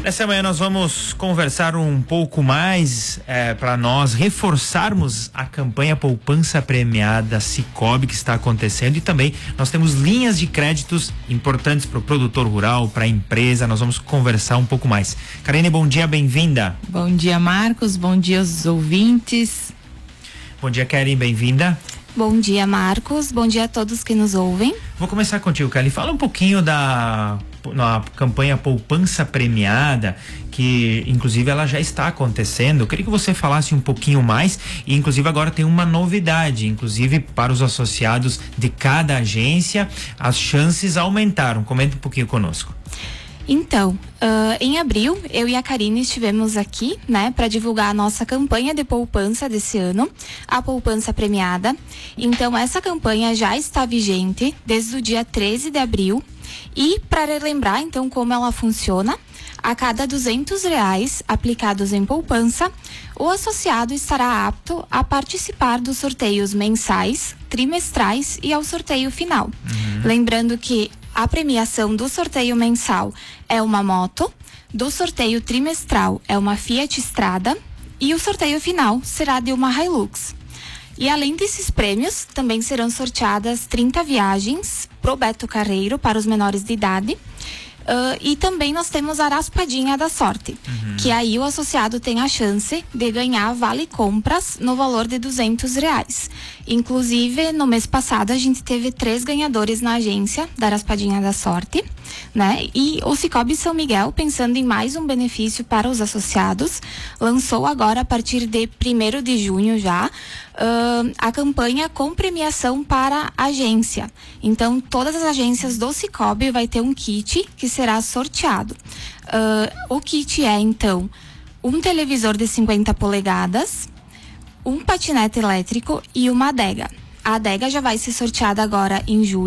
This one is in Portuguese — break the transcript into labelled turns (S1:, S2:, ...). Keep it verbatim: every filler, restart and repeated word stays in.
S1: Nessa manhã nós vamos conversar um pouco mais é, para nós reforçarmos a campanha Poupança Premiada Sicoob que está acontecendo, e também nós temos linhas de créditos importantes para o produtor rural, para a empresa. Nós vamos conversar um pouco mais. Karine, bom dia, bem-vinda.
S2: Bom dia, Marcos, bom dia aos ouvintes.
S1: Bom dia, Karine, bem-vinda.
S3: Bom dia, Marcos, bom dia a todos que nos ouvem.
S1: Vou começar contigo, Karine. Fala um pouquinho da na campanha Poupança Premiada, que inclusive ela já está acontecendo. Eu queria que você falasse um pouquinho mais, e inclusive agora tem uma novidade, inclusive para os associados de cada agência, as chances aumentaram. Comenta um pouquinho conosco.
S3: Então, uh, em abril, eu e a Karine estivemos aqui, né, para divulgar a nossa campanha de poupança desse ano, a Poupança Premiada. Então, essa campanha já está vigente desde o dia treze de abril. E para relembrar, então, como ela funciona, a cada duzentos reais aplicados em poupança, o associado estará apto a participar dos sorteios mensais, trimestrais e ao sorteio final. Uhum. Lembrando que a premiação do sorteio mensal é uma moto, do sorteio trimestral é uma Fiat Strada e o sorteio final será de uma Hilux. E além desses prêmios, também serão sorteadas trinta viagens pro Beto Carreiro para os menores de idade. Uh, e também nós temos a Raspadinha da Sorte, uhum. que aí o associado tem a chance de ganhar vale compras no valor de duzentos reais. Inclusive, no mês passado, a gente teve três ganhadores na agência da Raspadinha da Sorte, né? E o Sicoob São Miguel, pensando em mais um benefício para os associados, lançou agora, a partir de primeiro de junho já, uh, a campanha com premiação para a agência. Então, todas as agências do Sicoob vai ter um kit que será sorteado. Uh, o kit é, então, um televisor de cinquenta polegadas, um patinete elétrico e uma adega. A adega já vai ser sorteada agora em julho.